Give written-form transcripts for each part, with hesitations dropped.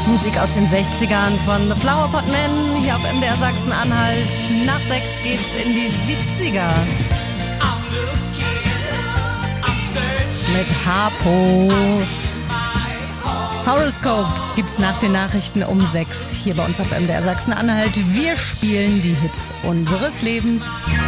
Musik aus den 60ern von The Flower Pot Men hier auf MDR Sachsen-Anhalt. Nach 6 geht's in die 70er. Mit Harpo. Horoscope gibt's nach den Nachrichten um 6 hier bei uns auf MDR Sachsen-Anhalt. Wir spielen die Hits unseres Lebens.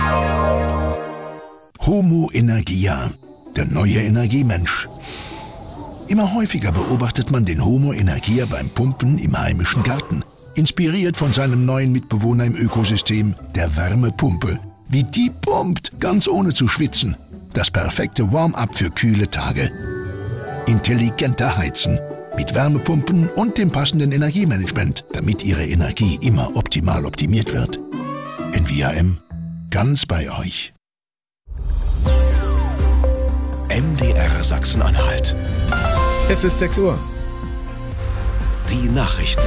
Homo Energia, der neue Energiemensch. Immer häufiger beobachtet man den Homo Energia beim Pumpen im heimischen Garten. Inspiriert von seinem neuen Mitbewohner im Ökosystem, der Wärmepumpe. Wie die pumpt, ganz ohne zu schwitzen. Das perfekte Warm-up für kühle Tage. Intelligenter Heizen. Mit Wärmepumpen und dem passenden Energiemanagement, damit Ihre Energie immer optimal optimiert wird. NVAM, ganz bei euch. MDR Sachsen-Anhalt. Es ist 6 Uhr. Die Nachrichten.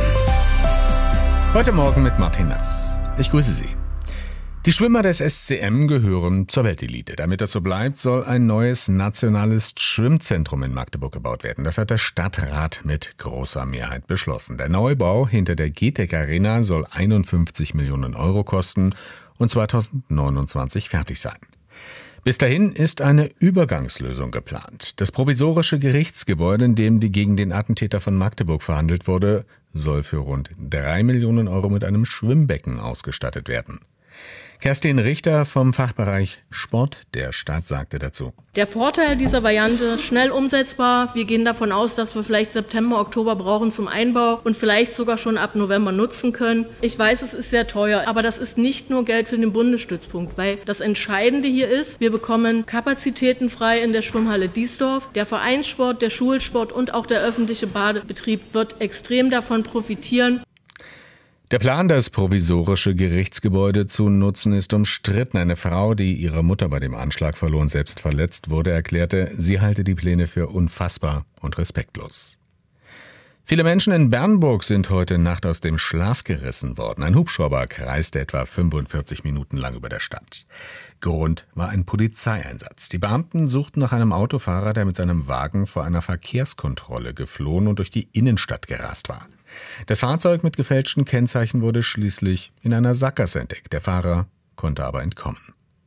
Heute Morgen mit Martin Nass. Ich grüße Sie. Die Schwimmer des SCM gehören zur Weltelite. Damit das so bleibt, soll ein neues nationales Schwimmzentrum in Magdeburg gebaut werden. Das hat der Stadtrat mit großer Mehrheit beschlossen. Der Neubau hinter der GTEC Arena soll 51 Millionen Euro kosten und 2029 fertig sein. Bis dahin ist eine Übergangslösung geplant. Das provisorische Gerichtsgebäude, in dem gegen den Attentäter von Magdeburg verhandelt wurde, soll für rund 3 Millionen Euro mit einem Schwimmbecken ausgestattet werden. Kerstin Richter vom Fachbereich Sport der Stadt sagte dazu: Der Vorteil dieser Variante, schnell umsetzbar. Wir gehen davon aus, dass wir vielleicht September, Oktober brauchen zum Einbau und vielleicht sogar schon ab November nutzen können. Ich weiß, es ist sehr teuer, aber das ist nicht nur Geld für den Bundesstützpunkt, weil das Entscheidende hier ist, wir bekommen Kapazitäten frei in der Schwimmhalle Diesdorf. Der Vereinssport, der Schulsport und auch der öffentliche Badebetrieb wird extrem davon profitieren. Der Plan, das provisorische Gerichtsgebäude zu nutzen, ist umstritten. Eine Frau, die ihre Mutter bei dem Anschlag verlor und selbst verletzt wurde, erklärte, sie halte die Pläne für unfassbar und respektlos. Viele Menschen in Bernburg sind heute Nacht aus dem Schlaf gerissen worden. Ein Hubschrauber kreiste etwa 45 Minuten lang über der Stadt. Grund war ein Polizeieinsatz. Die Beamten suchten nach einem Autofahrer, der mit seinem Wagen vor einer Verkehrskontrolle geflohen und durch die Innenstadt gerast war. Das Fahrzeug mit gefälschten Kennzeichen wurde schließlich in einer Sackgasse entdeckt. Der Fahrer konnte aber entkommen.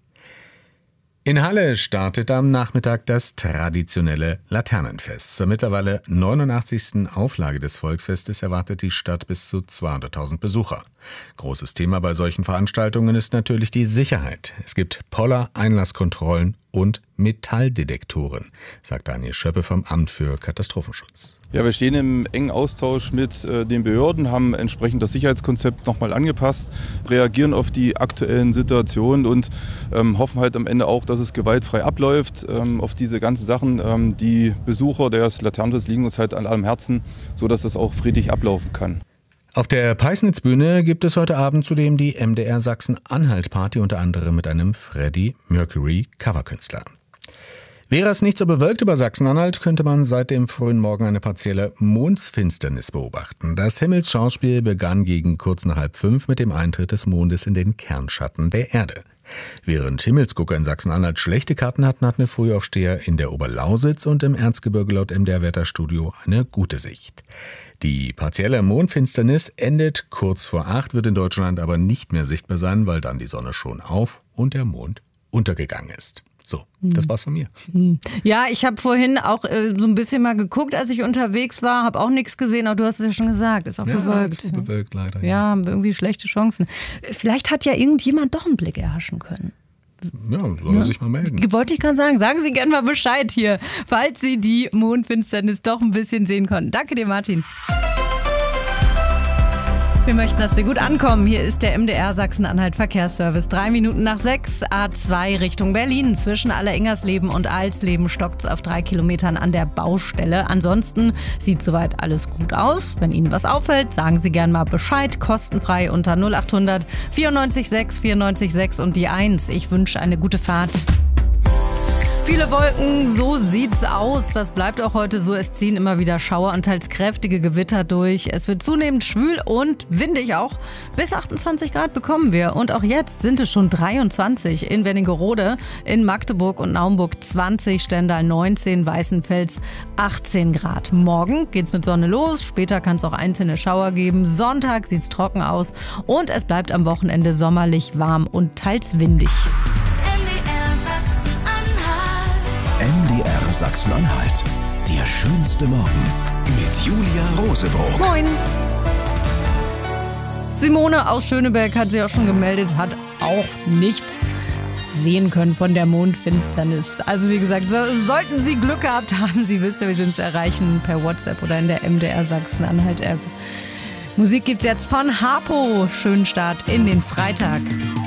In Halle startet am Nachmittag das traditionelle Laternenfest. Zur mittlerweile 89. Auflage des Volksfestes erwartet die Stadt bis zu 200.000 Besucher. Großes Thema bei solchen Veranstaltungen ist natürlich die Sicherheit. Es gibt Poller, Einlasskontrollen und Metalldetektoren, sagt Daniel Schöppe vom Amt für Katastrophenschutz. Ja, wir stehen im engen Austausch mit den Behörden, haben entsprechend das Sicherheitskonzept nochmal angepasst, reagieren auf die aktuellen Situationen und hoffen halt am Ende auch, dass es gewaltfrei abläuft. Auf diese ganzen Sachen, die Besucher des Laternenfestes liegen uns halt an allem Herzen, sodass das auch friedlich ablaufen kann. Auf der Peisnitzbühne gibt es heute Abend zudem die MDR Sachsen-Anhalt-Party, unter anderem mit einem Freddie Mercury Coverkünstler. Wäre es nicht so bewölkt über Sachsen-Anhalt, könnte man seit dem frühen Morgen eine partielle Mondfinsternis beobachten. Das Himmelsschauspiel begann gegen kurz nach 4:30 mit dem Eintritt des Mondes in den Kernschatten der Erde. Während Himmelsgucker in Sachsen-Anhalt schlechte Karten hatten eine Frühaufsteher in der Oberlausitz und im Erzgebirge laut MDR-Wetterstudio eine gute Sicht. Die partielle Mondfinsternis endet kurz vor 8, wird in Deutschland aber nicht mehr sichtbar sein, weil dann die Sonne schon auf und der Mond untergegangen ist. So, das war's von mir. Ja, ich habe vorhin auch so ein bisschen mal geguckt, als ich unterwegs war, habe auch nichts gesehen, aber du hast es ja schon gesagt, ist auch bewölkt. Ist bewölkt leider. Ja, haben irgendwie schlechte Chancen. Vielleicht hat ja irgendjemand doch einen Blick erhaschen können. Ja, soll er sich mal melden. Wollte ich gerade sagen. Sagen Sie gerne mal Bescheid hier, falls Sie die Mondfinsternis doch ein bisschen sehen konnten. Danke dir, Martin. Wir möchten, dass Sie gut ankommen. Hier ist der MDR Sachsen-Anhalt Verkehrsservice. 3 Minuten nach 6, A2 Richtung Berlin. Zwischen Allerengersleben und Alsleben stockt's auf 3 Kilometern an der Baustelle. Ansonsten sieht soweit alles gut aus. Wenn Ihnen was auffällt, sagen Sie gerne mal Bescheid. Kostenfrei unter 0800 94 6 94 6 und die 1. Ich wünsche eine gute Fahrt. Viele Wolken, so sieht's aus. Das bleibt auch heute so. Es ziehen immer wieder Schauer und teils kräftige Gewitter durch. Es wird zunehmend schwül und windig auch. Bis 28 Grad bekommen wir. Und auch jetzt sind es schon 23 in Wernigerode, in Magdeburg und Naumburg 20, Stendal 19, Weißenfels 18 Grad. Morgen geht's mit Sonne los. Später kann es auch einzelne Schauer geben. Sonntag sieht's trocken aus. Und es bleibt am Wochenende sommerlich warm und teils windig. MDR Sachsen-Anhalt. Der schönste Morgen mit Julia Rosebrock. Moin. Simone aus Schöneberg hat sich auch schon gemeldet, hat auch nichts sehen können von der Mondfinsternis. Also wie gesagt, sollten Sie Glück gehabt haben, Sie wissen, wir sind zu erreichen per WhatsApp oder in der MDR Sachsen-Anhalt App. Musik gibt's jetzt von Harpo. Schönen Start in den Freitag.